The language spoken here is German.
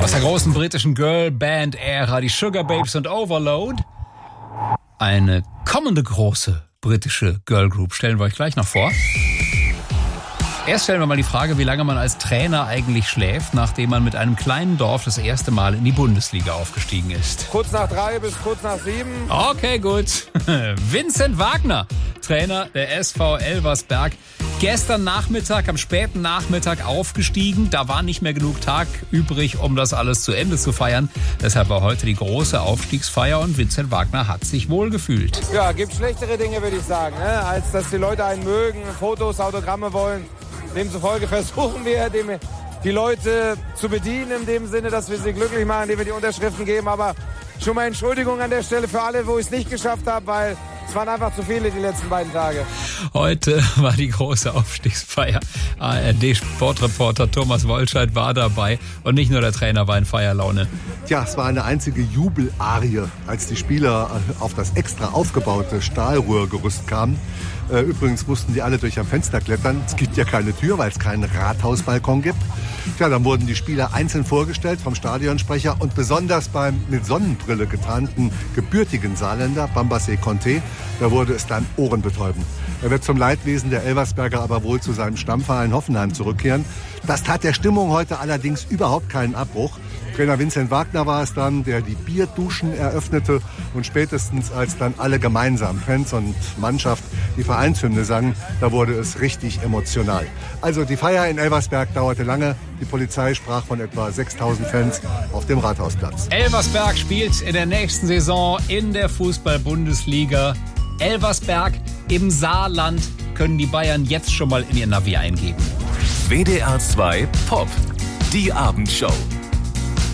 Aus der großen britischen Girl-Band-Ära, die Sugar Babes und Overload. Eine kommende große britische Girl-Group stellen wir euch gleich noch vor. Erst stellen wir mal die Frage, wie lange man als Trainer eigentlich schläft, nachdem man mit einem kleinen Dorf das erste Mal in die Bundesliga aufgestiegen ist. Kurz nach 3 bis kurz nach 7. Okay, gut. Vincent Wagner, Trainer der SV Elversberg. Gestern Nachmittag, am späten Nachmittag aufgestiegen. Da war nicht mehr genug Tag übrig, um das alles zu Ende zu feiern. Deshalb war heute die große Aufstiegsfeier und Vincent Wagner hat sich wohl gefühlt. Ja, gibt schlechtere Dinge, würde ich sagen, ne? Als dass die Leute einen mögen, Fotos, Autogramme wollen. Demzufolge versuchen wir, die Leute zu bedienen, in dem Sinne, dass wir sie glücklich machen, indem wir die Unterschriften geben. Aber schon mal Entschuldigung an der Stelle für alle, wo ich es nicht geschafft habe, weil es waren einfach zu viele die letzten beiden Tage. Heute war die große Aufstiegsfeier. ARD-Sportreporter Thomas Wollscheid war dabei. Und nicht nur der Trainer war in Feierlaune. Tja, es war eine einzige Jubelarie, als die Spieler auf das extra aufgebaute Stahlrohrgerüst kamen. Übrigens mussten die alle durch ein Fenster klettern. Es gibt ja keine Tür, weil es keinen Rathausbalkon gibt. Tja, dann wurden die Spieler einzeln vorgestellt vom Stadionsprecher und besonders beim mit Sonnenbrille getarnten gebürtigen Saarländer Bambassé Conté, da wurde es dann ohrenbetäubend. Er wird zum Leidwesen der Elversberger aber wohl zu seinem Stammverein Hoffenheim zurückkehren. Das tat der Stimmung heute allerdings überhaupt keinen Abbruch. Trainer Vincent Wagner war es dann, der die Bierduschen eröffnete und spätestens als dann alle gemeinsam, Fans und Mannschaft, die Vereinshymne sangen, da wurde es richtig emotional. Also die Feier in Elversberg dauerte lange. Die Polizei sprach von etwa 6.000 Fans auf dem Rathausplatz. Elversberg spielt in der nächsten Saison in der Fußball-Bundesliga. Elversberg im Saarland können die Bayern jetzt schon mal in ihr Navi eingeben. WDR 2 Pop, die Abendshow.